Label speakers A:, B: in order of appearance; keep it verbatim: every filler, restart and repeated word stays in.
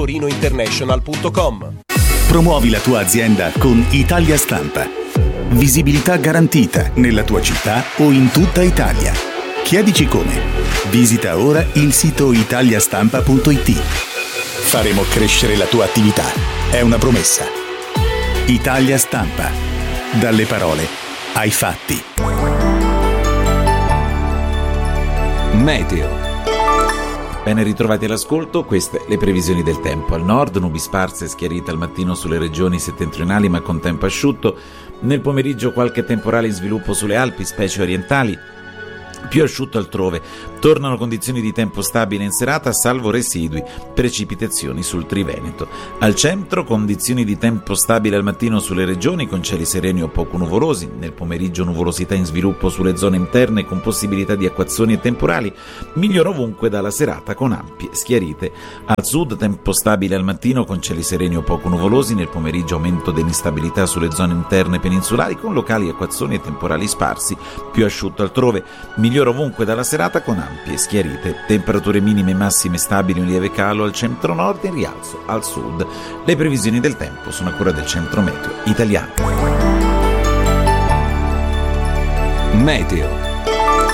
A: torinointernational punto com.
B: Promuovi la tua azienda con Italia Stampa. Visibilità garantita nella tua città o in tutta Italia. Chiedici come. Visita ora il sito italiastampa punto it. Faremo crescere la tua attività. È una promessa. Italia Stampa. Dalle parole ai fatti.
C: Meteo. Ben ritrovati all'ascolto, queste le previsioni del tempo. Al nord nubi sparse e schiarite al mattino sulle regioni settentrionali ma con tempo asciutto. Nel pomeriggio qualche temporale in sviluppo sulle Alpi, specie orientali, più asciutto altrove. Tornano condizioni di tempo stabile in serata, salvo residui precipitazioni sul Triveneto. Al centro condizioni di tempo stabile al mattino sulle regioni con cieli sereni o poco nuvolosi. Nel pomeriggio nuvolosità in sviluppo sulle zone interne con possibilità di acquazzoni e temporali. Migliora ovunque dalla serata con ampie schiarite. Al sud tempo stabile al mattino con cieli sereni o poco nuvolosi. Nel pomeriggio aumento dell'instabilità sulle zone interne peninsulari con locali acquazzoni e temporali sparsi. Più asciutto altrove. Migliora ovunque dalla serata con ampie schiarite. Temperature minime e massime stabili, un lieve calo al centro-nord e in rialzo al sud. Le previsioni del tempo sono a cura del Centro Meteo Italiano.
D: Meteo.